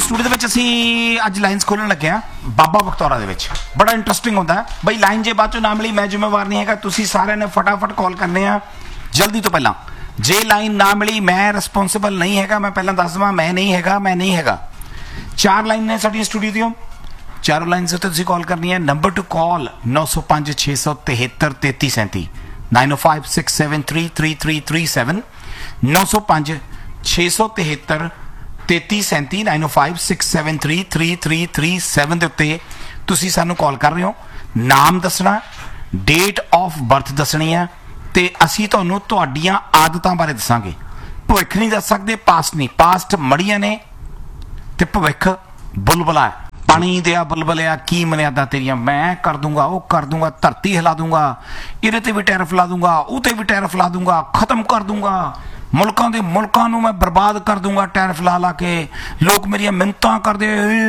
Studio ਦੇ ਵਿੱਚ ਅਸੀਂ ਅੱਜ ਲਾਈਨਸ ਖੋਲਣ ਲੱਗੇ ਆ ਬਾਬਾ ਬਖਤੌਰਾ ਦੇ ਵਿੱਚ। ਬੜਾ ਇੰਟਰਸਟਿੰਗ ਹੁੰਦਾ ਬਈ ਲਾਈਨ ਜੇ ਬਾਅਦ ਚੋਂ ਨਾ ਮਿਲੀ ਮੈਂ ਜ਼ਿੰਮੇਵਾਰ ਨਹੀਂ ਹੈਗਾ, ਤੁਸੀਂ ਸਾਰਿਆਂ ਨੇ ਫਟਾਫਟ ਕਾਲ ਕਰਨੇ ਆ ਜਲਦੀ ਤੋਂ ਪਹਿਲਾਂ। ਜੇ ਲਾਈਨ ਨਾ ਮਿਲੀ ਮੈਂ ਰਿਸਪੌਂਸਿਬਲ ਨਹੀਂ ਹੈਗਾ, ਮੈਂ ਪਹਿਲਾਂ ਦੱਸ ਦਵਾਂ ਮੈਂ ਨਹੀਂ ਹੈਗਾ। 4 ਲਾਈਨ ਨੇ ਸਾਡੀਆਂ ਸਟੂਡੀਓ ਦੀਆਂ, ਚਾਰੋਂ ਲਾਈਨਸ ਉੱਤੇ ਤੁਸੀਂ ਕਾਲ ਕਰਨੀ ਹੈ। ਨੰਬਰ ਟੂ ਕਾਲ 905 673 3337 9056733337 905 673 3337 905 673 3337 ਦੇ ਉੱਤੇ ਤੁਸੀਂ ਸਾਨੂੰ ਕਾਲ ਕਰ ਰਹੇ ਹੋ। ਨਾਮ ਦੱਸਣਾ, ਡੇਟ ਆਫ ਬਰਥ ਦੱਸਣੀ ਹੈ ਤੇ ਅਸੀਂ ਤੁਹਾਨੂੰ ਤੁਹਾਡੀਆਂ ਆਦਤਾਂ ਬਾਰੇ ਦੱਸਾਂਗੇ। ਭਵਿੱਖ ਨਹੀਂ ਦੱਸ ਸਕਦੇ, ਪਾਸਟ ਨਹੀਂ। ਪਾਸਟ ਮੜੀਆਂ ਨੇ ਤੇ ਭਵਿੱਖ ਬੁਲਬੁਲਾ ਹੈ। ਪਾਣੀ ਦਿਆ ਬੁਲਬੁਲਿਆ ਕੀ ਮਰਿਆਦਾ ਤੇਰੀਆਂ, ਮੈਂ ਕਰ ਦੂੰਗਾ, ਉਹ ਕਰ ਦੂੰਗਾ, ਧਰਤੀ ਹਿਲਾ ਦੂੰਗਾ, ਇਹਦੇ ਤੇ ਵੀ ਟੈਰਿਫ ਲਾ ਦੂੰਗਾ, ਉਹ ਤੇ ਵੀ ਟੈਰਿਫ ਲਾ ਦੂੰਗਾ, ਖਤਮ ਕਰ ਦੂੰਗਾ, ਮੁਲਕਾਂ ਨੂੰ ਮੈਂ ਬਰਬਾਦ ਕਰ ਦੂੰਗਾ ਟੈਰਿਫ ਲਾ ਕੇ। ਲੋਕ ਮੇਰੀਆਂ ਮਿੰਨਤਾਂ ਕਰਦੇ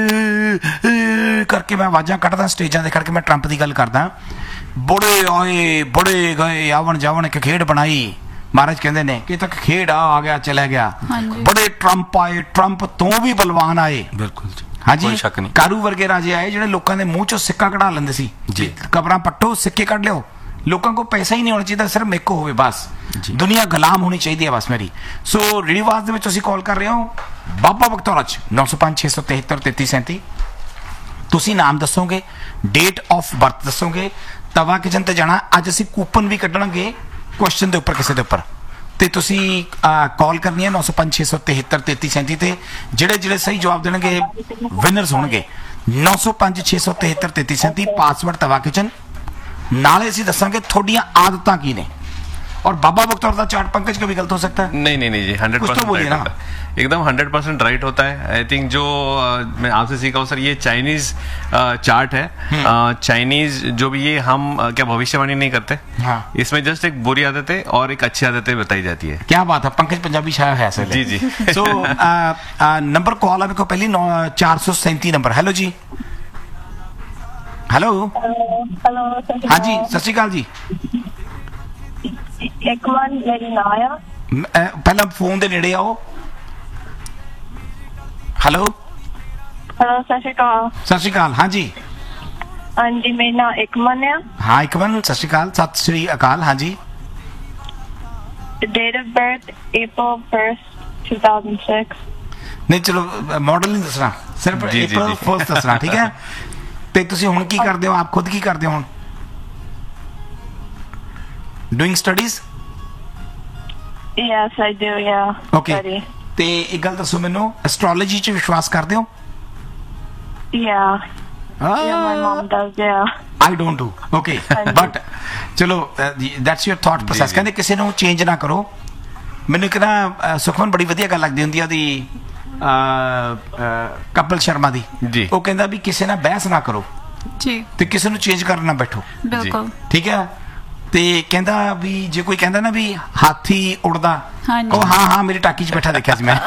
ਕਰਕੇ ਮੈਂ ਆਵਾਜ਼ਾਂ ਕੱਢਦਾ ਸਟੇਜਾਂ ਦੇ ਖੜ ਕੇ। ਮੈਂ ਟਰੰਪ ਦੀ ਗੱਲ ਕਰਦਾ। ਬੜੇ ਆਏ ਬੜੇ ਗਏ, ਆਵਣ ਜਾਵਣ ਇੱਕ ਖੇਡ ਬਣਾਈ। ਮਹਾਰਾਜ ਕਹਿੰਦੇ ਨੇ ਕਿ ਤੱਕ ਖੇਡ ਆ ਗਿਆ ਚਲਾ ਗਿਆ। ਬੜੇ ਟਰੰਪ ਆਏ, ਟਰੰਪ ਤੋਂ ਵੀ ਬਲਵਾਨ ਆਏ। ਬਿਲਕੁਲ ਹਾਂਜੀ, ਕਾਰੂ ਵਰਗੇ ਰਾਜੇ ਆਏ ਜਿਹੜੇ ਲੋਕਾਂ ਦੇ ਮੂੰਹ ਚੋਂ ਸਿੱਕਾ ਕਢਾ ਲੈਂਦੇ ਸੀ। ਕਬਰਾਂ ਪੱਟੋ, ਸਿੱਕੇ ਕੱਢ ਲਿਓ। ਲੋਕਾਂ ਕੋਲ ਪੈਸਾ ਹੀ ਨਹੀਂ ਹੋਣਾ ਚਾਹੀਦਾ, ਸਿਰਫ ਮੇਕੋ ਹੋਵੇ ਬਸ। ਦੁਨੀਆ ਗੁਲਾਮ ਹੋਣੀ ਚਾਹੀਦੀ ਹੈ ਬਸ ਮੇਰੀ। ਸੋ ਰੇਡੀਓ ਆਵਾਜ਼ ਦੇ ਵਿੱਚ ਅਸੀਂ ਕਾਲ ਕਰ ਰਹੇ ਹੋ ਬਾਬਾ ਬਖਤੌਰਾ 'ਚ 905 673 3337। ਤੁਸੀਂ ਨਾਮ ਦੱਸੋਗੇ, ਡੇਟ ਆਫ ਬਰਥ ਦੱਸੋਗੇ। ਤਵਾ ਕਿਚਨ ਤੇ ਜਾਣਾ। ਅੱਜ ਅਸੀਂ ਕੂਪਨ ਵੀ ਕੱਢਣਗੇ ਕੁਐਸਚਨ ਦੇ ਉੱਪਰ, ਕਿਸੇ ਦੇ ਉੱਪਰ, ਤੇ ਤੁਸੀਂ ਕਾਲ ਕਰਨੀ ਹੈ 905 673 3337 ਤੇ। ਜਿਹੜੇ ਸਹੀ ਜਵਾਬ ਦੇਣਗੇ ਵਿਨਰਸ ਹੋਣਗੇ। 905 673 3337 ਪਾਸਵਰਡ ਤਵਾ ਕਿਚਨ। ਨਾਲੇ ਅਸੀਂ ਦੱਸਾਂਗੇ ਤੁਹਾਡੀਆਂ ਆਦਤਾਂ ਕੀ ਨੇ। और बाबा बख्तौर का चार्ट पंकज कभी गलत हो सकता है? नहीं जी 100% राइट होता है, एकदम 100% राइट होता है। आई थिंक जो मैं आपसे सीखा हूँ सर, ये चाइनीज चार्ट है। चाइनीज जो भी ये हम क्या भविष्यवाणी नहीं करते। हाँ। इसमें जस्ट एक बुरी आदतें और एक अच्छी आदतें बताई जाती है। क्या बात है, पंकज पंजाबी शायर है असल। जी सो नंबर कॉल आपको पहली 437 नंबर। हेलो जी, हेलो। हाँ जी, सत श्री अकाल जी। ਇੱਕ ਵਾਰ ਮੇਰੀ ਨਾ ਆ ਪਹਿਲਾਂ ਫੋਨ ਦੇ ਨੇੜੇ ਆਓ। ਹੈਲੋ ਸਤਿ ਸ਼੍ਰੀ ਅਕਾਲ। ਸਤਿ ਸ਼੍ਰੀ ਅਕਾਲ। ਹਾਂਜੀ ਮੇਰਾ ਨਾਂ ਇਕਮਨ ਆ। ਹਾਂ ਇਕਮਨ, ਸਤਿ ਸ਼੍ਰੀ ਅਕਾਲ। ਸਤਿ ਸ਼੍ਰੀ ਅਕਾਲ। ਹਾਂਜੀ, date of birth April 1st 2006। ਨਹੀਂ ਚਲੋ ਮਾਡਲ ਨਹੀਂ ਦੱਸਣਾ, ਸਿਰਫ April 1st ਦੱਸਣਾ, ਠੀਕ ਹੈ। ਤੇ ਤੁਸੀਂ ਹੁਣ ਕੀ ਕਰਦੇ ਹੋ, ਆਪ ਖੁਦ ਕੀ ਕਰਦੇ ਹੋ ਹੁਣ? Doing studies? Yes, I do, yeah. Okay. ਤੇ ਇੱਕ ਗੱਲ ਦੱਸੋ ਮੈਨੂੰ, ਐਸਟ੍ਰੋਲੋਜੀ 'ਚ ਵਿਸ਼ਵਾਸ ਕਰਦੇ ਹੋ? Yeah. Yeah, my mom does, yeah. I don't do. Okay. But ਚਲੋ that's your thought process. ਕਹਿੰਦੇ ਕਿਸੇ ਨੂੰ ਚੇਂਜ ਨਾ ਕਰੋ। ਮੈਨੂੰ ਕਹਿੰਦਾ ਸੁਖਮਨ ਬੜੀ ਵਧੀਆ ਗੱਲ ਲੱਗਦੀ ਹੁੰਦੀ ਆ ਉਹਦੀ ਕਪਿਲ ਸ਼ਰਮਾ ਦੀ। ਉਹ ਕਹਿੰਦਾ ਵੀ ਕਿਸੇ ਨਾਲ ਬਹਿਸ ਨਾ ਕਰੋ ਜੀ, ਤੇ ਕਿਸੇ ਨੂੰ ਚੇਂਜ ਕਰਨ ਨਾ ਬੈਠੋ। ਬਿਲਕੁਲ ਠੀਕ ਹੈ। ਤੇ ਕਹਿੰਦਾ ਵੀ ਜੇ ਕੋਈ ਕਹਿੰਦਾ ਨਾ ਵੀ ਹਾਥੀ ਉੜਦਾ, ਉਹ ਹਾਂ ਮੇਰੀ ਟਾਕੀ 'ਚ ਬੈਠਾ ਦੇਖਿਆ ਸੀ ਮੈਂ।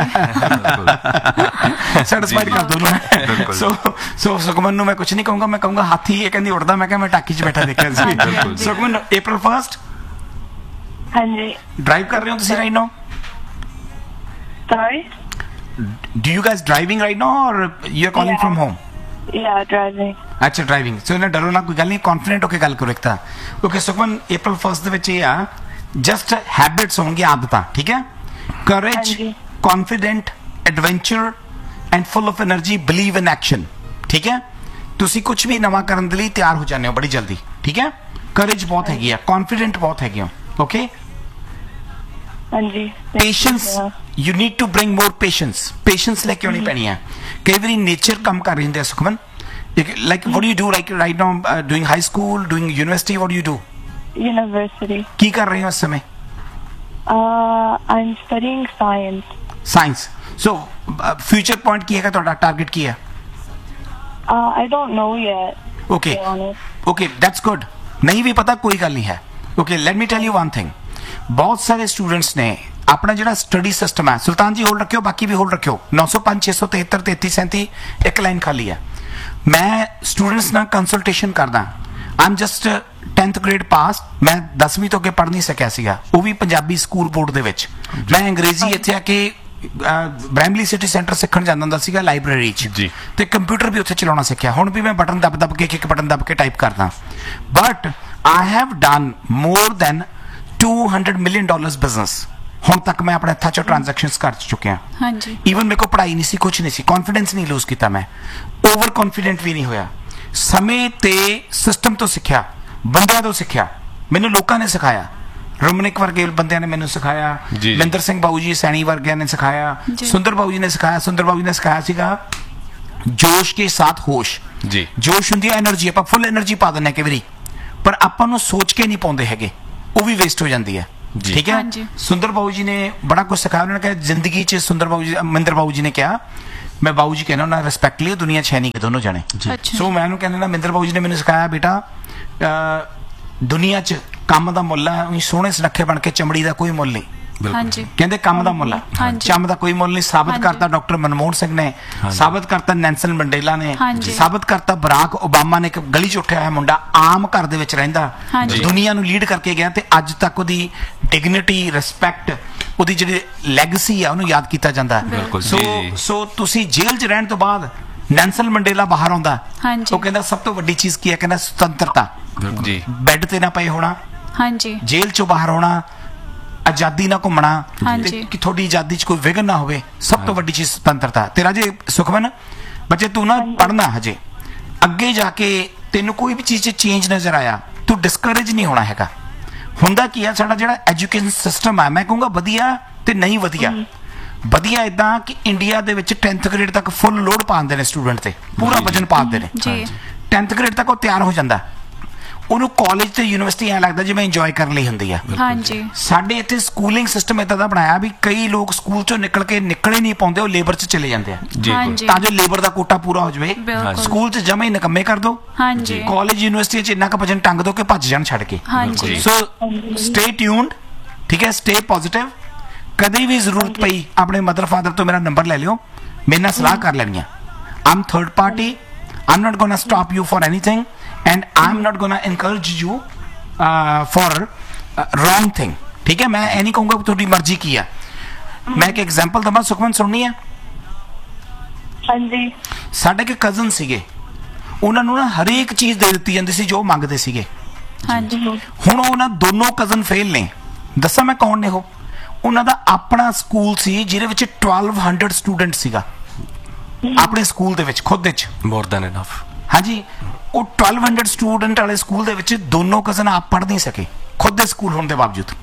ਸੈਟੀਸਫਾਈਡ ਕਰ ਦੋ ਨਾ। ਸੋ ਸੁਖਮਨ ਨੂੰ ਮੈਂ ਕੁਝ ਨਹੀਂ ਕਹੂੰਗਾ, ਮੈਂ ਕਹੂੰਗਾ ਹਾਥੀ, ਇਹ ਕਹਿੰਦੀ ਉੜਦਾ, ਮੈਂ ਕਿਹਾ ਮੈਂ ਟਾਕੀ 'ਚ ਬੈਠਾ ਦੇਖਿਆ ਸੀ। ਸੁਖਮਨ April 1st ਹਾਂਜੀ ਡਰਾਈਵ ਕਰ ਰਹੇ ਹੋ ਤੁਸੀਂ right now? Sorry? Do you guys driving right now or you're calling from home? Yeah, driving. अच्छा ड्राइविंग। सो इन्हें डरो ना, कोई गल नहीं, कॉन्फिडेंट होकर गल करो। एक था ओके सुखमन April 1st ਦੇ ਵਿੱਚ ਇਹ ਆ जस्ट हैबिट्स होंगे, आदतां, ठीक है। करेज, confident, adventure and full of energy, believe in action, ठीक है। ਤੁਸੀਂ ਕੁਝ ਵੀ ਨਵਾਂ ਕਰਨ ਦੇ ਲਈ ਤਿਆਰ ਹੋ ਜਾਂਦੇ ਹੋ ਬੜੀ ਜਲਦੀ, ਠੀਕ ਹੈ। ਕरेज ਬਹੁਤ ਹੈਗੀ ਆ, ਕੌਨਫੀਡੈਂਟ ਬਹੁਤ ਹੈਗੇ ਹੋ, ਓਕੇ। ਹਾਂਜੀ patience, you need to bring more patience ਲੈ ਕੇ ਆਉਣੀ ਪੈਣੀ ਹੈ। ਕਈ ਵਾਰੀ ਨੇਚਰ ਕੰਮ ਕਰ ਰਹੇ ਹੁੰਦੇ ਆ Sukhman. Like what do you do like right now, doing high school, doing university, what do you do? University. ਕੀ ਕਰ ਰਹੇ ਹੋ ਇਸ ਸਮੇਂ? I'm studying science. So future point ਕੀ ਹੈਗਾ ਤੁਹਾਡਾ, ਟਾਰਗੇਟ ਕੀ ਹੈ? I don't know yet. Okay, that's good. ਨਹੀਂ ਵੀ ਪਤਾ ਕੋਈ ਗੱਲ ਨਹੀਂ ਹੈ। Okay, let me tell you one thing. ਬਹੁਤ ਸਾਰੇ ਸਟੂਡੈਂਟਸ ਨੇ ਆਪਣਾ ਜਿਹੜਾ ਸਟੱਡੀ ਸਿਸਟਮ ਹੈ, ਸੁਲਤਾਨ ਜੀ ਹੋਲਡ ਰੱਖਿਓ, ਬਾਕੀ ਵੀ ਹੋਲਡ ਰੱਖਿਓ। 905 673 3337 ਇੱਕ ਲਾਈਨ ਖਾਲੀ ਹੈ। ਮੈਂ ਸਟੂਡੈਂਟਸ ਨਾਲ ਕੰਸਲਟੇਸ਼ਨ ਕਰਦਾ। I'm just 10th grade ਪਾਸ। ਮੈਂ 10ਵੀਂ ਤੋਂ ਅੱਗੇ ਪੜ੍ਹ ਨਹੀਂ ਸਕਿਆ ਸੀਗਾ, ਉਹ ਵੀ ਪੰਜਾਬੀ ਸਕੂਲ ਬੋਰਡ ਦੇ ਵਿੱਚ। ਮੈਂ ਅੰਗਰੇਜ਼ੀ ਇੱਥੇ ਆ ਕੇ ਬ੍ਰੈਮਲੀ ਸਿਟੀ ਸੈਂਟਰ ਸਿੱਖਣ ਜਾਂਦਾ ਹੁੰਦਾ ਸੀਗਾ ਲਾਇਬ੍ਰੇਰੀ 'ਚ ਜੀ। ਤੇ ਕੰਪਿਊਟਰ ਵੀ ਉੱਥੇ ਚਲਾਉਣਾ ਸਿੱਖਿਆ। ਹੁਣ ਵੀ ਮੈਂ ਬਟਨ ਦਬ ਕੇ ਇੱਕ ਬਟਨ ਦਬ ਕੇ ਟਾਈਪ ਕਰਦਾ। But I have done more than $200 million business ਹੁਣ ਤੱਕ ਮੈਂ ਆਪਣੇ ਹੱਥਾਂ 'ਚੋਂ ਟ੍ਰਾਂਜੈਕਸ਼ਨਸ ਕਰ ਚੁੱਕਿਆ। ਹਾਂਜੀ ਈਵਨ ਮੇਰੇ ਕੋਲ ਪੜ੍ਹਾਈ ਨਹੀਂ ਸੀ, ਕੁਝ ਨਹੀਂ ਸੀ, ਕੌਨਫੀਡੈਂਸ ਨਹੀਂ ਲੂਜ਼ ਕੀਤਾ, ਮੈਂ ਓਵਰ ਕੌਨਫੀਡੈਂਟ ਵੀ ਨਹੀਂ ਹੋਇਆ। ਸਮੇਂ ਤੇ ਸਿਸਟਮ ਤੋਂ ਸਿੱਖਿਆ, ਬੰਦਿਆਂ ਤੋਂ ਸਿੱਖਿਆ, ਮੈਨੂੰ ਲੋਕਾਂ ਨੇ ਸਿਖਾਇਆ। ਰਮਨਿਕ ਵਰਗੇ ਬੰਦਿਆਂ ਨੇ ਮੈਨੂੰ ਸਿਖਾਇਆ, ਜੀ। ਮਹਿੰਦਰ ਸਿੰਘ ਬਾਊ ਜੀ ਸੈਣੀ ਵਰਗਿਆਂ ਨੇ ਸਿਖਾਇਆ, ਜੀ। ਸੁੰਦਰ ਬਾਊ ਜੀ ਨੇ ਸਿਖਾਇਆ। ਸੁੰਦਰ ਬਾਊ ਜੀ ਨੇ ਸਿਖਾਇਆ ਸੀਗਾ ਜੋਸ਼ ਕੇ ਸਾਥ ਹੋਸ਼। ਜੀ। ਜੋਸ਼ ਹੁੰਦੀ ਹੈ એનર્ਜੀ, ਆਪਾਂ ਫੁੱਲ એનર્ਜੀ ਪਾ ਦਿੰਦੇ ਕਈ ਵਾਰੀ, ਪਰ ਆਪਾਂ ਨੂੰ ਸੋਚ ਕੇ ਨਹੀਂ ਪਾਉਂਦੇ ਹੈਗੇ, ਉਹ ਵੀ ਵੇਸਟ ਹੋ ਜਾਂਦੀ ਹੈ। ਜੀ। ਠੀਕ ਹੈ। ਹਾਂਜੀ। ਸੁੰਦਰ ਬਾਊ ਜੀ ਨੇ ਬੜਾ ਕੁਝ ਸਿਖਾਇਆ। ਉਹਨਾਂ ਨੇ ਕਿਹਾ ਜ਼ਿੰਦਗੀ 'ਚ ਸੁੰਦਰ ਬਾਊ ਜੀ, ਮਹਿੰਦਰ ਬਾਊ ਜੀ ਨੇ ਕਿਹਾ, ਮੈਂ ਬਾਊ ਜੀ ਕਹਿੰਦਾ ਉਹਨਾਂ ਰਿਸਪੈਕਟ ਲਈ, ਦੁਨੀਆ 'ਚ ਹੈ ਨਹੀਂ ਕਿ ਦੋਨੋਂ ਜਾਣੇ। ਅੱਛਾ ਸੋ ਮੈਂ ਉਹਨੂੰ ਕਹਿੰਦਾ ਨਾ, ਮਹਿੰਦਰ ਬਾਊ ਜੀ ਨੇ ਮੈਨੂੰ ਸਿਖਾਇਆ, ਬੇਟਾ ਦੁਨੀਆ 'ਚ ਕੰਮ ਦਾ ਮੁੱਲ ਹੈ, ਸੋਹਣੇ ਸੁਨੱਖੇ ਬਣ ਕੇ ਚਮੜੀ ਦਾ ਕੋਈ ਮੁੱਲ ਨਹੀਂ। ਹਾਂਜੀ ਕਹਿੰਦੇ ਕੰਮ ਦਾ ਮੁੱਲ ਹੈ, ਹਾਂਜੀ। ਚਮ ਦਾ ਕੋਈ ਮੁੱਲ ਨਹੀਂ। ਸਾਬਤ ਹਾਂਜੀ। ਕਰਤਾ ਡਾਕਟਰ ਮਨਮੋਹਨ ਸਿੰਘ ਨੇ, ਸਾਬਤ ਕਰਤਾ ਨੈਲਸਨ ਮੰਡੇਲਾ ਨੇ, ਹਾਂਜੀ। ਸਾਬਤ ਕਰਤਾ ਬਰਾਕ ਓਬਾਮਾ ਨੇ। ਇੱਕ ਗਲੀ 'ਚ ਉੱਠਿਆ ਹੋਇਆ ਮੁੰਡਾ, ਆਮ ਘਰ ਦੇ ਵਿੱਚ ਰਹਿੰਦਾ, ਹਾਂਜੀ। ਦੁਨੀਆ ਨੂੰ ਲੀਡ ਕਰਕੇ ਗਿਆ, ਤੇ ਅੱਜ ਤੱਕ ਉਹਦੀ ਡਿਗਨਿਟੀ, ਰਿਸਪੈਕਟ, ਉਹਦੀ ਜਿਹੜੀ ਲੈਗੇਸੀ ਆ ਉਹਨੂੰ ਯਾਦ ਕੀਤਾ ਜਾਂਦਾ। ਬਿਲਕੁਲ। ਸੋ ਤੁਸੀਂ ਜੇਲ੍ਹ 'ਚ ਰਹਿਣ ਤੋਂ ਬਾਅਦ ਨੈਲਸਨ ਮੰਡੇਲਾ ਬਾਹਰ ਆਉਂਦਾ, ਹਾਂਜੀ। ਉਹ ਕਹਿੰਦਾ ਸਭ ਤੋਂ ਵੱਡੀ ਚੀਜ਼ ਕੀ ਹੈ? ਕਹਿੰਦਾ ਸੁਤੰਤਰਤਾ। ਜੀ। ਬੈੱਡ ਤੇ ਨਾ ਪਏ ਹੋਣਾ, ਹਾਂਜੀ ਜੇਲ੍ਹ 'ਚੋਂ ਬਾਹਰ ਆਉਣਾ, ਆਜ਼ਾਦੀ ਨਾਲ ਘੁੰਮਣਾ, ਹਾਂਜੀ। ਤੇ ਕਿ ਤੁਹਾਡੀ ਆਜ਼ਾਦੀ 'ਚ ਕੋਈ ਵਿਘਨ ਨਾ ਹੋਵੇ, ਸਭ ਤੋਂ ਵੱਡੀ ਚੀਜ਼ ਸੁਤੰਤਰਤਾ। ਤੇਰਾ ਜੇ ਸੁਖਮਨ ਬੱਚੇ ਤੂੰ ਨਾ ਪੜ੍ਹਨਾ, ਹਜੇ ਅੱਗੇ ਜਾ ਕੇ ਤੈਨੂੰ ਕੋਈ ਵੀ ਚੀਜ਼ 'ਚ ਚੇਂਜ ਨਜ਼ਰ ਆਇਆ, ਤੂੰ ਡਿਸਕਰੇਜ ਨਹੀਂ ਹੋਣਾ ਹੈਗਾ। ਹੁੰਦਾ ਕੀ ਆ, ਸਾਡਾ ਜਿਹੜਾ ਐਜੂਕੇਸ਼ਨ ਸਿਸਟਮ ਆ, ਮੈਂ ਕਹੂੰਗਾ ਵਧੀਆ ਤੇ ਨਹੀਂ ਵਧੀਆ। ਵਧੀਆ ਇਦਾਂ ਕਿ ਇੰਡੀਆ ਦੇ ਵਿੱਚ 10th ਗ੍ਰੇਡ ਤੱਕ ਫੁੱਲ ਲੋਡ ਪਾਉਂਦੇ ਨੇ ਸਟੂਡੈਂਟ ਤੇ, ਪੂਰਾ ਵਜਨ ਪਾਉਂਦੇ ਨੇ। ਜੀ 10th ਗ੍ਰੇਡ ਤੱਕ ਉਹ ਤਿਆਰ ਹੋ ਜਾਂਦਾ, ਉਹਨੂੰ ਕਾਲਜ ਤੇ ਯੂਨੀਵਰਸਿਟੀ ਐ ਲੱਗਦਾ ਜਿਵੇਂ ਇੰਜੋਏ ਕਰਨ ਲਈ ਹੁੰਦੀ ਆ। ਹਾਂਜੀ ਸਾਡੇ ਇੱਥੇ ਸਕੂਲਿੰਗ ਸਿਸਟਮ ਇਦਾਂ ਦਾ ਬਣਾਇਆ ਵੀ ਕਈ ਲੋਕ ਸਕੂਲ ਚੋਂ ਨਿਕਲੇ ਨਹੀਂ ਪਾਉਂਦੇ, ਉਹ ਲੇਬਰ 'ਚ ਚਲੇ ਜਾਂਦੇ ਆ, ਹਾਂਜੀ ਤਾਂ ਜੋ ਲੇਬਰ ਦਾ ਕੋਟਾ ਪੂਰਾ ਹੋ ਜਾਵੇ। ਬਿਲਕੁਲ। ਸਕੂਲ 'ਚ ਜਮੇ ਹੀ ਨਿਕੰਮੇ ਕਰ ਦੋ, ਹਾਂਜੀ ਕਾਲਜ ਯੂਨੀਵਰਸਿਟੀ 'ਚ ਇੰਨਾ ਕੁ ਵਜਨ ਟੰਗ ਦੋ ਕਿ ਭੱਜ ਜਾਣ ਛੱਡ ਕੇ। ਹਾਂਜੀ ਸੋ ਸਟੇ ਟਿਊਨਡ, ਠੀਕ ਹੈ, ਸਟੇ ਪੋਜ਼ਿਟਿਵ। ਕਦੇ ਵੀ ਜ਼ਰੂਰਤ ਪਈ ਆਪਣੇ ਮਦਰ ਫਾਦਰ ਤੋਂ ਮੇਰਾ ਨੰਬਰ ਲੈ ਲਿਓ, ਮੇਰੇ ਨਾਲ ਸਲਾਹ ਕਰ ਲੈਣੀ ਆ। ਆਮ third party, I'm not gonna stop you for anything and I'm not gonna encourage you for wrong thing। ਠੀਕ ਹੈ, ਮੈਂ ਇਹ ਨਹੀਂ ਕਹੂੰਗਾ ਤੁਹਾਡੀ ਮਰਜ਼ੀ ਕੀ ਆ। ਮੈਂ ਇੱਕ ਐਗਜ਼ਾਮਪਲ ਦਵਾਂ, ਸੁਖਮਨ ਸੁਣਨੀ ਹੈ? ਹਾਂਜੀ ਸਾਡੇ ਇੱਕ ਕਜ਼ਨ ਸੀਗੇ, ਉਹਨਾਂ ਨੂੰ ਨਾ ਹਰੇਕ ਚੀਜ਼ ਦੇ ਦਿੱਤੀ ਜਾਂਦੀ ਸੀ ਜੋ ਉਹ ਮੰਗਦੇ ਸੀਗੇ। ਹਾਂਜੀ ਹੁਣ ਉਹ ਨਾ ਦੋਨੋਂ ਕਜ਼ਨ ਫੇਲ ਨੇ। ਦੱਸਾਂ ਮੈਂ ਕੌਣ ਨੇ ਉਹ? ਉਹਨਾਂ ਦਾ ਆਪਣਾ ਸਕੂਲ ਸੀ ਜਿਹਦੇ ਵਿੱਚ 1200 ਸਟੂਡੈਂਟ ਸੀਗਾ, ਆਪਣੇ ਸਕੂਲ ਦੇ ਵਿੱਚ ਖੁਦ ਵਿੱਚ। More than enough. ਹਾਂਜੀ, ਉਹ 1200 ਸਟੂਡੈਂਟ ਵਾਲੇ ਸਕੂਲ ਦੇ ਵਿੱਚ ਦੋਨੋਂ ਕਜ਼ਨ ਆਪ ਪੜ੍ਹ ਨਹੀਂ ਸਕੇ, ਖੁਦ ਦੇ ਸਕੂਲ ਹੋਣ ਦੇ ਬਾਵਜੂਦ।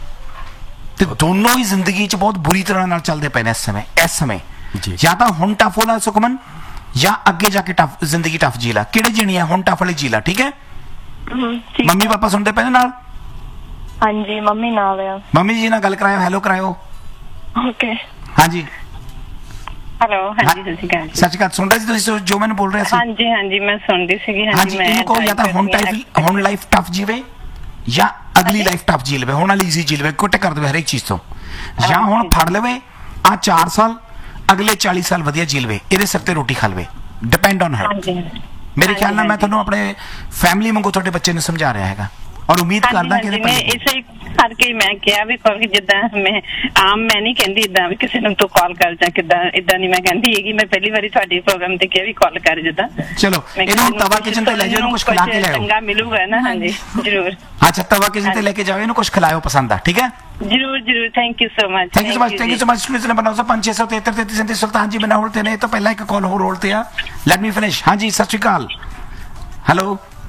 ਤੇ ਦੋਨੋਂ ਹੀ ਜ਼ਿੰਦਗੀ 'ਚ ਬਹੁਤ ਬੁਰੀ ਤਰ੍ਹਾਂ ਨਾਲ ਚੱਲਦੇ ਪਏ ਨੇ ਇਸ ਸਮੇਂ। ਜੀ। ਜਾਂ ਤਾਂ ਹੁਣ ਟਫ ਹੋਣਾ ਸੁਖਮਨ, ਜਾਂ ਅੱਗੇ ਜਾ ਕੇ ਟਫ ਜ਼ਿੰਦਗੀ ਟਫ ਜੀ ਲਾ। ਕਿਹੜੇ ਜੀਣੀ ਆ? ਹੁਣ ਟਫ ਵਾਲੀ ਜੀ ਲਾ, ਠੀਕ ਹੈ? ਠੀਕ। ਮੰਮੀ ਪਾਪਾ ਸੁਣਦੇ ਪਏ ਨੇ ਨਾਲ? ਹਾਂਜੀ ਮੰਮੀ ਨਾਲ ਆ। ਮੰਮੀ ਜੀ ਨਾਲ ਗੱਲ ਕਰਾਇਓ, ਹੈਲੋ ਕਰਾਇਓ। ਓਕੇ ਹਾਂਜੀ ਹੈਲੋ ਹਾਂਜੀ ਸਤਿ ਸ਼੍ਰੀ ਅਕਾਲ ਜੀ। ਸਤਿ ਸ਼੍ਰੀ ਅਕਾਲ। ਸੁਣ ਰਹੇ ਸੀ ਤੁਸੀਂ ਜੋ ਮੈਨੂੰ ਬੋਲ ਰਿਹਾ ਸੀ? ਹਾਂਜੀ ਹਾਂਜੀ ਮੈਂ ਸੁਣਦੀ ਸੀਗੀ। ਹਾਂਜੀ, ਇਹਨੂੰ ਕਹੋ ਜਾਂ ਤਾਂ ਹੁਣ ਲਾਈਫ ਟਫ ਜੀਵੇ, ਜਾਂ ਅਗਲੀ ਲਾਈਫ ਟਫ ਜੀ ਲਵੇ, ਹੁਣ ਵਾਲੀ ਈਜ਼ੀ ਜੀ ਲਵੇ, ਕੁੱਟ ਕਰ ਦੇਵੇ ਹਰੇਕ ਚੀਜ਼ ਤੋਂ। ਜਾਂ ਹੁਣ ਫੜ ਲਵੇ ਆ 4 ਸਾਲ, ਅਗਲੇ 40 ਸਾਲ ਵਧੀਆ ਜੀ ਲਵੇ, ਇਹਦੇ ਸਿਰ ਤੇ ਰੋਟੀ ਖਾ ਲਵੇ। Depend on her. ਮੇਰੇ ਖਿਆਲ ਨਾਲ ਮੈਂ ਤੁਹਾਨੂੰ ਆਪਣੇ ਫੈਮਿਲੀ ਵਾਂਗੂ ਤੁਹਾਡੇ ਬੱਚੇ ਨੂੰ ਸਮਝਾ ਰਿਹਾ ਹੈਗਾ, ਔਰ ਉਮੀਦ ਕਰਦਾ ਕਿ ਮੈਂ ਇਸੇ ਕਰਕੇ ਮੈਂ ਕਿਹਾ ਵੀ ਕੋਈ ਜਿੱਦਾਂ ਮੈਂ ਨਹੀਂ ਕਹਿੰਦੀ ਇਦਾਂ ਵੀ ਕਿਸੇ ਨੂੰ ਤੂੰ ਕਾਲ ਕਰ ਜਾਂ ਕਿੱਦਾਂ, ਇਦਾਂ ਨਹੀਂ ਮੈਂ ਕਹਿੰਦੀ ਹੈਗੀ। ਮੈਂ ਪਹਿਲੀ ਵਾਰੀ ਤੁਹਾਡੇ ਪ੍ਰੋਗਰਾਮ ਤੇ ਕਿਹਾ ਵੀ ਕਾਲ ਕਰ ਜਿੱਦਾਂ। ਚਲੋ ਇਹਨੂੰ ਤਵਾ ਕਿਚਨ ਤੇ ਲੈ ਜਾਓ, ਇਹਨੂੰ ਕੁਝ ਖਿਲਾ ਕੇ ਲਿਆਓ। ਚੰਗਾ ਮਿਲੂਗਾ ਨਾ? ਹਾਂਜੀ ਜ਼ਰੂਰ। ਅੱਛਾ, ਤਵਾ ਕਿਚਨ ਤੇ ਲੈ ਕੇ ਜਾਓ, ਇਹਨੂੰ ਕੁਝ ਖਿਲਾਇਓ ਪਸੰਦ ਆ, ਠੀਕ ਹੈ? ਜ਼ਰੂਰ ਜ਼ਰੂਰ। Thank you so much. Thank you so much, thank you so much. Students ਨੇ ਬਣਾਓ 5673 ਸੁਲਤਾਨ ਜੀ ਬਣਾ ਹੋਲ ਤੇ ਨੇ। ਇਹ ਤੋਂ ਪਹਿਲਾਂ ਇੱਕ ਕਾਲ ਹੋਰ ਰੋਲ ਤੇ ਆ, ਲੈਟ ਮੀ ਫਿਨਿਸ਼। ਹਾਂਜੀ ਸਤਿ ਸ਼੍ਰੀ ਅਕਾਲ। ਹੈਲੋ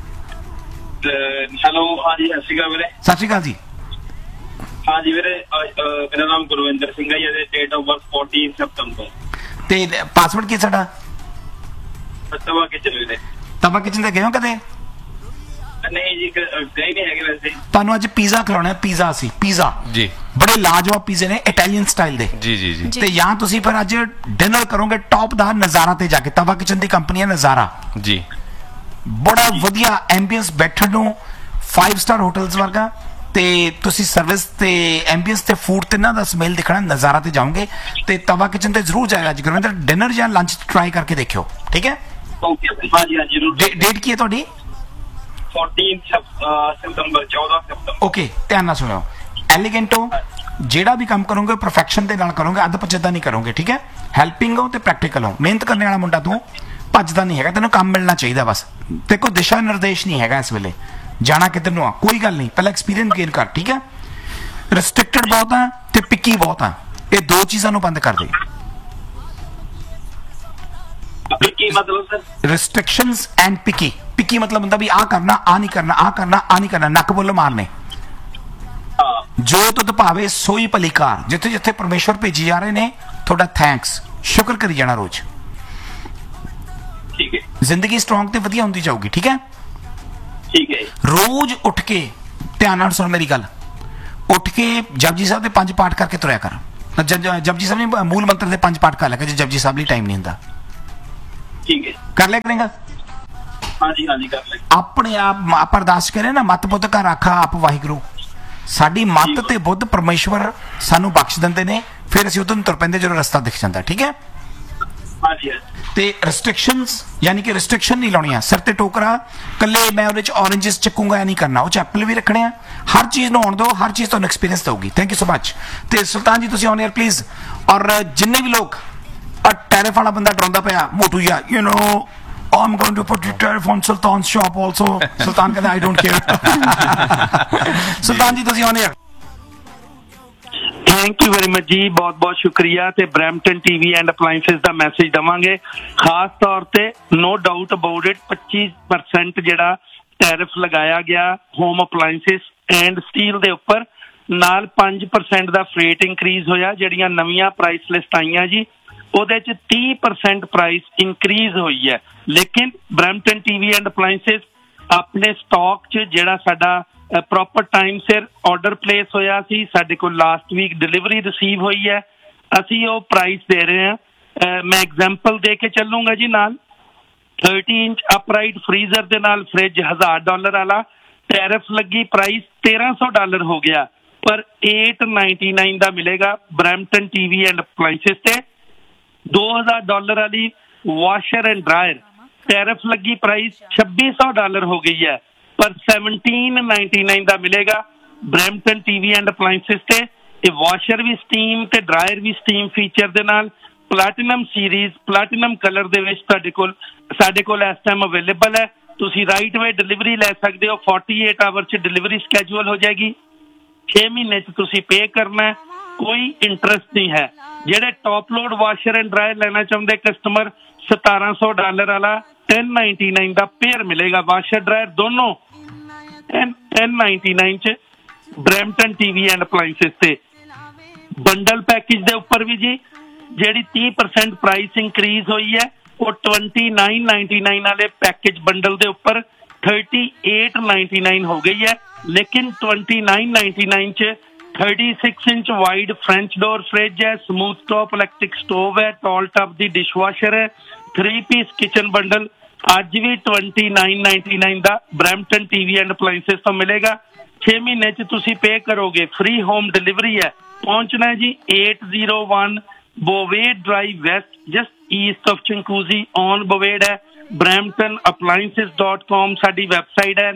ਹੈਲੋ ਹਾਂਜੀ ਸਤਿ ਸ਼੍ਰੀ ਅਕਾਲ ਵੀਰੇ। ਸਤਿ ਸ਼੍ਰੀ ਅਕਾਲ ਜੀ। ਹਾਂਜੀ ਵੀਰੇ, ਮੇਰਾ ਨਾਮ ਗੁਰਵਿੰਦਰ ਸਿੰਘ ਹੈ ਜੀ। ਡੇਟ ਆਫ ਬਰਥ 14 ਸਤੰਬਰ। ਤੇ ਪਾਸਵਰਡ ਕੀ ਸਾਡਾ? ਤਵਾ ਕਿਚਨ ਵੀਰੇ। ਤਵਾ ਕਿਚਨ ਤੇ ਗਏ ਹੋ ਕਦੇ? ਨਹੀਂ ਜੀ ਗਏ ਨਹੀਂ ਹੈਗੇ ਵੈਸੇ। ਤੁਹਾਨੂੰ ਅੱਜ ਪੀਜ਼ਾ ਖਿਲਾਉਣਾ। ਪੀਜ਼ਾ ਸੀ, ਪੀਜ਼ਾ ਜੀ। ਬੜੇ ਲਾਜਵਾਬ ਪੀਜ਼ੇ ਨੇ, ਇਟਾਲੀਅਨ ਸਟਾਈਲ ਦੇ। ਜੀ ਜੀ ਜੀ ਤੇ ਜਾਂ ਤੁਸੀਂ ਫਿਰ ਅੱਜ ਡਿਨਰ ਕਰੋਗੇ ਟੌਪ ਦਾ ਨਜ਼ਾਰਾ ਤੇ ਜਾ ਕੇ। ਤਵਾ ਕਿਚਨ ਦੀ ਕੰਪਨੀ ਹੈ ਨਜ਼ਾਰਾ, ਜੀ। ਬੜਾ ਵਧੀਆ ਐਂਬੀਐਂਸ ਬੈਠਣ ਨੂੰ, 5 ਸਟਾਰ ਹੋਟਲਸ ਵਰਗਾ। ਤੇ ਤੁਸੀਂ ਸਰਵਿਸ ਤੇ ਐਂਬੀਐਂਸ ਤੇ ਫੂਡ ਤੇ ਨਾ ਦਾ ਸਮੈਲ ਦਿਖਣਾ, ਨਜ਼ਾਰਾ ਤੇ ਜਾਓਗੇ। ਤੇ ਤਵਾ ਕਿਚਨ ਤੇ ਜ਼ਰੂਰ ਜਾਏਗਾ ਅੱਜ ਗੁਰਵਿੰਦਰ। ਡਿਨਰ ਜਾਂ ਲੰਚ ਟਰਾਈ ਕਰਕੇ ਦੇਖਿਓ, ਠੀਕ ਹੈ? ਓਕੇ ਹਾਂਜੀ ਹਾਂਜੀ ਜ਼ਰੂਰ। ਡੇਟ ਕੀ ਹੈ ਤੁਹਾਡੀ? 14 ਸਤੰਬਰ 14 ਸਤੰਬਰ। ਓਕੇ, ਧਿਆਨ ਨਾਲ ਸੁਣਿਓ। ਐਲੀਗੈਂਟੋ ਜਿਹੜਾ ਵੀ ਕੰਮ ਕਰੋਗੇ ਪਰਫੈਕਸ਼ਨ ਦੇ ਨਾਲ ਕਰੋਗੇ, ਅੱਧ ਪੱਚਦਾ ਨਹੀਂ ਕਰੋਗੇ, ਠੀਕ ਹੈ। ਹੈਲਪਿੰਗ ਹੋ ਤੇ ਪ੍ਰੈਕਟੀਕਲ ਹੋ, ਮਿਹਨਤ ਕਰਨ ਵਾਲਾ ਮੁੰਡਾ ਤੂੰ ਭੱਜਦਾ ਨਹੀਂ ਹੈਗਾ, ਤੈਨੂੰ ਕੰਮ ਮਿਲਣਾ ਚਾਹੀਦਾ ਬਸ। ਤੇ ਕੋਈ ਦਿਸ਼ਾ ਨਿਰਦੇਸ਼ ਨਹੀਂ ਹੈਗਾ ਇਸ ਵੇਲੇ, ਜਾਣਾ ਕਿੱਧਰ ਨੂੰ ਆ ਕੋਈ ਗੱਲ ਨਹੀਂ, ਪਹਿਲਾਂ ਐਕਸਪੀਰੀਅੰਸ ਗੇਨ ਕਰ, ਠੀਕ ਹੈ। ਰਿਸਟ੍ਰਿਕਟਡ ਬਹੁਤ ਆ ਤੇ ਪਿੱਕੀ ਬਹੁਤ ਆ, ਇਹ ਦੋ ਚੀਜ਼ਾਂ ਨੂੰ ਬੰਦ ਕਰ ਦੇ। ਕੀ ਮਤਲਬ ਸਰ? Restrictions and ਪਿੱਕੀ। ਪਿੱਕੀ ਮਤਲਬ ਹੁੰਦਾ ਵੀ ਆਹ ਕਰਨਾ, ਆਹ ਨਹੀਂ ਕਰਨਾ, ਆਹ ਕਰਨਾ, ਆਹ ਨਹੀਂ ਕਰਨਾ, ਨੱਕ ਬੁੱਲ ਮਾਰਨੇ। ਜੋ ਤੁਧ ਭਾਵੇ ਸੋਈ ਭਲੀ ਕਾਰ। ਜਿੱਥੇ ਜਿੱਥੇ ਪਰਮੇਸ਼ਵਰ ਭੇਜੀ ਜਾ ਰਹੇ ਨੇ, ਤੁਹਾਡਾ ਥੈਂਕਸ, ਸ਼ੁਕਰ ਕਰੀ ਜਾਣਾ ਰੋਜ਼। ਠੀਕ ਹੈ, ਜ਼ਿੰਦਗੀ ਸਟਰੋਂਗ ਤੇ ਵਧੀਆ ਹੁੰਦੀ ਜਾਊਗੀ, ਠੀਕ ਹੈ। ਠੀਕ ਹੈ। ਰੋਜ਼ ਉੱਠ ਕੇ ਧਿਆਨ ਨਾਲ ਸੁਣ ਮੇਰੀ ਗੱਲ, ਉੱਠ ਕੇ ਜਪਜੀ ਸਾਹਿਬ ਦੇ 5 ਪਾਠ ਕਰਕੇ ਤੁਰਿਆ ਕਰ। ਜਪਜੀ ਸਾਹਿਬ ਨੇ ਮੂਲ ਮੰਤਰ ਦੇ 5 ਪਾਠ ਕਰ ਲਿਆ, ਜੇ ਜਪਜੀ ਸਾਹਿਬ ਲਈ ਟਾਈਮ ਨਹੀਂ ਹੁੰਦਾ। ਠੀਕ ਹੈ, ਕਰ ਲਿਆ ਕਰੇਗਾ। ਹਾਂਜੀ ਹਾਂਜੀ ਕਰ ਲੈ। ਆਪਣੇ ਆਪ ਅਰਦਾਸ ਕਰੇ ਨਾ, ਮਤ ਬੁੱਧ ਘਰ ਆਖਾ ਆਪ ਵਾਹਿਗੁਰੂ। ਸਾਡੀ ਮਤ ਤੇ ਬੁੱਧ ਪਰਮੇਸ਼ਵਰ ਸਾਨੂੰ ਬਖਸ਼ ਦਿੰਦੇ ਨੇ, ਫਿਰ ਅਸੀਂ ਉਦੋਂ ਤੁਰ ਪੈਂਦੇ ਜਦੋਂ ਰਸਤਾ ਦਿਖ ਜਾਂਦਾ, ਠੀਕ ਹੈ। ਹਾਂਜੀ ਤੇ ਰਿਸਟ੍ਰਿਕਸ਼ਨਸ ਯਾਨੀ ਕਿ ਰਿਸਟ੍ਰਿਕਸ਼ਨ ਨਹੀਂ ਲਾਉਣੀਆਂ। ਸਿਰ ਤੇ ਟੋਕਰਾ ਕੱਲੇ ਮੈਂ ਉਹਦੇ ਚ ਔਰੇਂਜਸ ਚੱਕੂਗਾ ਇਹ ਨਹੀਂ ਕਰਨਾ, ਉਹ ਚ ਐਪਲ ਵੀ ਰੱਖਣੇ ਆ। ਹਰ ਚੀਜ਼ ਨੂੰ ਆਉਣ ਦਿਓ, ਹਰ ਚੀਜ਼ ਤੁਹਾਨੂੰ ਐਕਸਪੀਰੀਅੰਸ ਦਊਗੀ। Thank you so much. ਤੇ ਸੁਲਤਾਨ ਜੀ ਤੁਸੀਂ ਆਨ ਏਅਰ ਪਲੀਜ਼। ਔਰ ਜਿੰਨੇ ਵੀ ਲੋਕ ਟੈਰਿਫ ਵਾਲਾ ਬੰਦਾ ਡਰਾਉਂਦਾ ਪਿਆ ਮੋਟੂ ਜਿਹਾ, you know I'm going to put the tariff on Sultan's shop also. Sultan ਕਹਿੰਦਾ I don't care. ਸੁਲਤਾਨ ਜੀ ਤੁਸੀਂ ਆਨ air. Thank you very much ਜੀ, ਬਹੁਤ ਬਹੁਤ ਸ਼ੁਕਰੀਆ। ਤੇ Brampton TV and ਅਪਲਾਈਐਂਸਿਸ the message ਦਵਾਂਗੇ ਖਾਸ ਤੌਰ ਤੇ, ਨੋ ਡਾਊਟ ਅਬਾਊਟ ਇਟ। 25% ਜਿਹੜਾ ਟੈਰਿਫ ਲਗਾਇਆ ਗਿਆ ਹੋਮ ਅਪਲਾਈਐਂਸਿਸ ਐਂਡ ਸਟੀਲ ਦੇ ਉੱਪਰ, ਨਾਲ 5% ਦਾ ਫਰੇਟ ਇਨਕਰੀਜ਼ ਹੋਇਆ। ਜਿਹੜੀਆਂ ਨਵੀਆਂ ਪ੍ਰਾਈਸ ਲਿਸਟ ਆਈਆਂ ਜੀ, ਉਹਦੇ ਚ 30% ਪ੍ਰਾਈਸ ਇਨਕਰੀਜ਼ ਹੋਈ ਹੈ। ਲੇਕਿਨ ਬਰੈਂਪਟਨ ਟੀਵੀ ਐਂਡ ਅਪਲਾਈਐਂਸਿਸ ਆਪਣੇ ਸਟਾਕ ਚ ਜਿਹੜਾ ਸਾਡਾ ਪ੍ਰੋਪਰ ਟਾਈਮ ਸਿਰ ਆਰਡਰ ਪਲੇਸ ਹੋਇਆ ਸੀ, ਸਾਡੇ ਕੋਲ ਲਾਸਟ ਵੀਕ ਡਿਲੀਵਰੀ ਰਿਸੀਵ ਹੋਈ ਹੈ, ਅਸੀਂ ਉਹ ਪ੍ਰਾਈਸ ਦੇ ਰਹੇ ਹਾਂ। ਮੈਂ ਐਗਜ਼ਾਮਪਲ ਦੇ ਕੇ ਚੱਲੂੰਗਾ ਜੀ ਨਾਲ। 30 ਇੰਚ ਅਪਰਾਈਟ ਫਰੀਜ਼ਰ ਦੇ ਨਾਲ ਫ੍ਰਿਜ $1000 ਵਾਲਾ ਟੈਰਿਫ ਲੱਗੀ, ਪ੍ਰਾਈਸ $1300 ਹੋ ਗਿਆ, ਪਰ $899 ਦਾ ਮਿਲੇਗਾ ਬਰੈਂਪਟਨ ਟੀਵੀ ਐਂਡ ਅਪਲਾਈਐਂਸਿਸ ਤੇ। $2000 ਵਾਲੀ ਵਾਸ਼ਰ ਐਂਡ ਡਰਾਇਰ ਟੈਰਿਫ ਲੱਗੀ, ਪ੍ਰਾਈਸ $2600 ਹੋ ਗਈ ਹੈ, ਪਰ $1799 ਦਾ ਮਿਲੇਗਾ ਬਰੈਂਪਟਨ ਟੀਵੀ ਐਂਡ ਅਪਲਾਈਐਂਸਿਸ ਤੇ। ਇਹ ਵਾਸ਼ਰ ਵੀ ਸਟੀਮ ਤੇ ਡਰਾਇਰ ਵੀ ਸਟੀਮ ਫੀਚਰ ਦੇ ਨਾਲ, ਪਲੈਟੀਨਮ ਸੀਰੀਜ਼, ਪਲੈਟੀਨਮ ਕਲਰ ਦੇ ਵਿੱਚ ਸਾਡੇ ਕੋਲ ਇਸ ਟਾਈਮ ਅਵੇਲੇਬਲ ਹੈ। ਤੁਸੀਂ ਰਾਈਟ ਵੇ ਡਿਲੀਵਰੀ ਲੈ ਸਕਦੇ ਹੋ, 48 ਆਵਰ ਚ ਡਿਲੀਵਰੀ ਸਕੈਜੂਅਲ ਹੋ ਜਾਏਗੀ। 6 ਮਹੀਨੇ ਚ ਤੁਸੀਂ ਪੇ ਕਰਨਾ ਹੈ, ਕੋਈ ਇੰਟਰਸਟ ਨਹੀਂ ਹੈ। ਜਿਹੜੇ top load washer and dryer ਲੈਣਾ ਚਾਹੁੰਦੇ ਕਸਟਮਰ, $1700 ਵਾਲਾ 1099 ਦਾ ਪੇਅਰ ਮਿਲੇਗਾ। ਵਾਸ਼ਰ ਡਰਾਇਰ ਦੋਨੋਂ 1099 ਚ ਬਰੈਂਪਟਨ ਟੀਵੀ ਐਂਡ ਅਪਲਾਈਐਂਸਿਸ ਤੇ। ਬੰਡਲ ਪੈਕੇਜ ਦੇ ਉੱਪਰ ਵੀ ਜੀ ਜਿਹੜੀ 30% ਪ੍ਰਾਈਸ ਇਨਕਰੀਜ਼ ਹੋਈ ਹੈ, ਉਹ 2999 ਵਾਲੇ ਪੈਕੇਜ ਬੰਡਲ ਦੇ ਉੱਪਰ 3899 ਹੋ ਗਈ ਹੈ। ਲੇਕਿਨ 2999 ਚ 36 inch wide French door fridge ਹੈ, ਸਮੂਥ ਟੌਪ ਇਲੈਕਟ੍ਰਿਕ ਸਟੋਵ ਹੈ, ਟਾਲ ਟਾਪ ਦੀ ਡਿਸ਼ਵਾਸ਼ਰ ਹੈ, 3 ਪੀਸ ਕਿਚਨ ਬੰਡਲ ਅੱਜ ਵੀ 2999 ਦਾ ਬਰੈਂਪਟਨ ਟੀਵੀ ਐਂਡ ਅਪਲਾਈਐਂਸਿਸ ਤੋਂ ਮਿਲੇਗਾ। 6 ਮਹੀਨੇ ਚ ਤੁਸੀਂ ਪੇ ਕਰੋਗੇ, ਫ੍ਰੀ ਹੋਮ ਡਿਲੀਵਰੀ ਹੈ। ਪਹੁੰਚਣਾ ਜੀ 801 ਬੋਵੇਡ drive West, just East of ਚੰਕੂਜ਼ੀ on ਬੋਵੇਡ ਹੈ। bramptonappliances.com ਸਾਡੀ ਵੈਬਸਾਈਟ ਹੈ,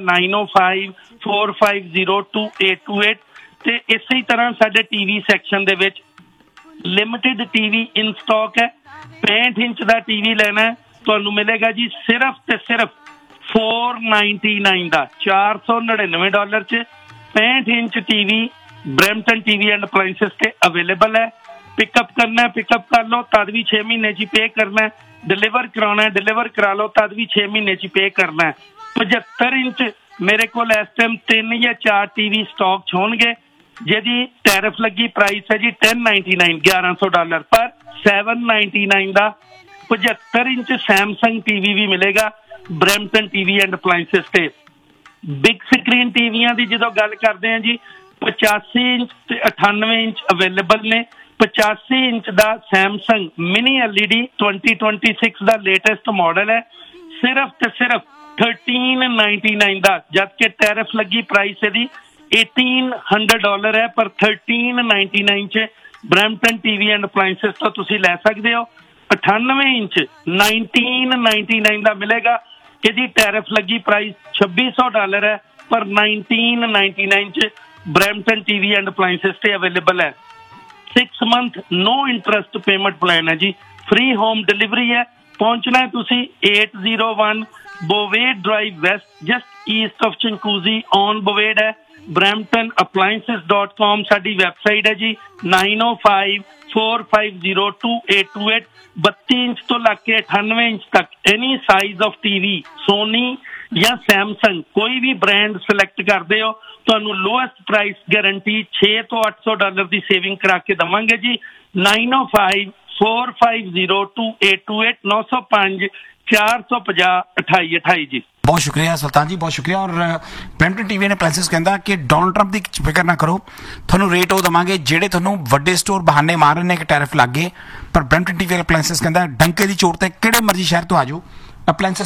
9054502828। ਤੇ ਇਸੇ ਤਰ੍ਹਾਂ ਸਾਡੇ ਟੀਵੀ ਸੈਕਸ਼ਨ ਦੇ ਵਿੱਚ ਲਿਮਿਟਿਡ ਟੀਵੀ ਇਨ ਸਟਾਕ ਹੈ। 65 ਇੰਚ ਦਾ ਟੀਵੀ ਲੈਣਾ ਤੁਹਾਨੂੰ ਮਿਲੇਗਾ ਜੀ ਸਿਰਫ ਤੇ ਸਿਰਫ $499 ਦਾ, $499 ਚ 65 inch TV Brampton TV and ਅਪਲਾਈਐਂਸਿਸ ਤੇ ਅਵੇਲੇਬਲ ਹੈ। ਪਿਕਅਪ ਕਰਨਾ ਪਿਕਅਪ ਕਰ ਲਓ, ਤਦ ਵੀ 6 ਮਹੀਨੇ ਚ ਪੇ ਕਰਨਾ। ਡਿਲੀਵਰ ਕਰਾਉਣਾ ਡਿਲੀਵਰ ਕਰਾ ਲਓ, ਤਦ ਵੀ 6 ਮਹੀਨੇ ਚ ਪੇ ਕਰਨਾ। 75 ਇੰਚ ਮੇਰੇ ਕੋਲ ਇਸ ਟਾਈਮ 3 ਜਾਂ 4 ਟੀਵੀ ਸਟਾਕ ਚ ਹੋਣਗੇ, ਜਿਹਦੀ ਟੈਰਿਫ ਲੱਗੀ ਪ੍ਰਾਈਸ ਹੈ ਜੀ 1099 $1100, ਪਰ 799 ਦਾ 75 ਇੰਚ ਸੈਮਸੰਗ ਟੀਵੀ ਵੀ ਮਿਲੇਗਾ ਬਰੈਂਪਟਨ ਟੀਵੀ ਐਂਡ ਅਪਲਾਈਐਂਸਿਸ ਤੇ। ਬਿਗ ਸਕਰੀਨ ਟੀਵੀਆਂ ਦੀ ਜਦੋਂ ਗੱਲ ਕਰਦੇ ਹਾਂ ਜੀ, 85 ਇੰਚ ਤੇ 98 ਇੰਚ ਅਵੇਲੇਬਲ ਨੇ। 85 ਇੰਚ ਦਾ ਸੈਮਸੰਗ ਮਿਨੀ LED 2026 ਦਾ ਲੇਟੈਸਟ ਮਾਡਲ ਹੈ, ਸਿਰਫ ਤੇ ਸਿਰਫ $1399 ਦਾ, ਜਦਕਿ ਟੈਰਿਫ ਲੱਗੀ ਪ੍ਰਾਈਸ ਇਹਦੀ $1800 ਹੈ, ਪਰ 1399 ਚ ਬਰੈਂਪਟਨ ਟੀਵੀ ਐਂਡ ਅਪਲਾਈਐਂਸਿਸ ਤੋਂ ਤੁਸੀਂ ਲੈ ਸਕਦੇ ਹੋ। 98 ਇੰਚ 1999 ਦਾ ਮਿਲੇਗਾ, ਇਹਦੀ ਟੈਰਿਫ ਲੱਗੀ ਪ੍ਰਾਈਸ $2600 ਹੈ, ਪਰ 1999 ਚ ਬਰੈਂਪਟਨ ਟੀਵੀ ਐਂਡ ਅਪਲਾਈਐਂਸਿਸ ਤੇ ਅਵੇਲੇਬਲ ਹੈ 6 month no interest payment plan ਹੈ ਜੀ free home delivery ਹੈ ਪਹੁੰਚਣਾ ਹੈ ਤੁਸੀਂ 801 Bovade Drive West just east of Chinguacousy on Bovade ਹੈ bramptonappliances.com ਸਾਡੀ ਵੈਬਸਾਈਟ ਹੈ ਜੀ 9054502828 32 ਇੰਚ ਤੋਂ ਲੱਗ ਕੇ 98 ਇੰਚ ਤੱਕ ਐਨੀ ਸਾਈਜ਼ ਆਫ ਟੀਵੀ ਸੋਨੀ ਜਾਂ ਸੈਮਸੰਗ ਕੋਈ ਵੀ ਬ੍ਰਾਂਡ ਸਿਲੈਕਟ ਕਰਦੇ ਹੋ ਤੁਹਾਨੂੰ ਲੋਐਸਟ ਪ੍ਰਾਈਸ ਗਾਰੰਟੀ $600 ਤੋਂ $800 ਦੀ ਸੇਵਿੰਗ ਕਰਾ ਕੇ ਦਵਾਂਗੇ ਜੀ 9054502828 905 450 2828 ਜੀ। ਬਹੁਤ ਸ਼ੁਕਰੀਆ ਸੁਲਤਾਨ ਜੀ, ਬਹੁਤ ਸ਼ੁਕਰੀਆ। ਔਰ ਬਰੈਂਪਟਨ ਟੀਵੀ ਨੇ ਅਪਲਾਈਐਂਸਿਸ ਕਹਿੰਦਾ ਕਿ ਡੋਨਲਡ ਟਰੰਪ ਦੀ ਫਿਕਰ ਨਾ ਕਰੋ, ਤੁਹਾਨੂੰ ਰੇਟ ਉਹ ਦੇਵਾਂਗੇ ਜਿਹੜੇ ਤੁਹਾਨੂੰ ਵੱਡੇ ਸਟੋਰ ਬਹਾਨੇ ਮਾਰ ਰਹੇ ਨੇ ਕਿ ਟੈਰਿਫ ਲੱਗ ਗਏ, ਪਰ ਬਰੈਂਪਟਨ ਟੀਵੀ ਅਪਲਾਈਐਂਸਿਸ ਕਹਿੰਦਾ ਡੰਕੇ ਦੀ ਚੋਟ ਤੇ ਕਿਹੜੇ ਮਰਜ਼ੀ ਸ਼ਹਿਰ ਤੋਂ ਆ ਜਾਓ, ਅਪਲਾਈਐਂਸਿਸ